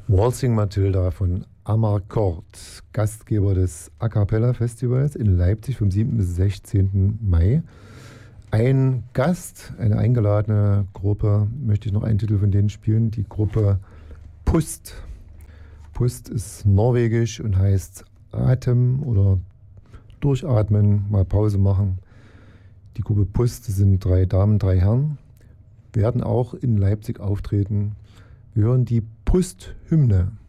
Waltzing Matilda von Amarcord, Gastgeber des A Cappella Festivals in Leipzig vom 7. bis 16. Mai. Ein Gast, eine eingeladene Gruppe, möchte ich noch einen Titel von denen spielen, die Gruppe Pust. Pust ist norwegisch und heißt Atem oder Durchatmen, mal Pause machen. Die Gruppe Pust, das sind 3 Damen, 3 Herren, werden auch in Leipzig auftreten. Wir hören die Pust-Hymne.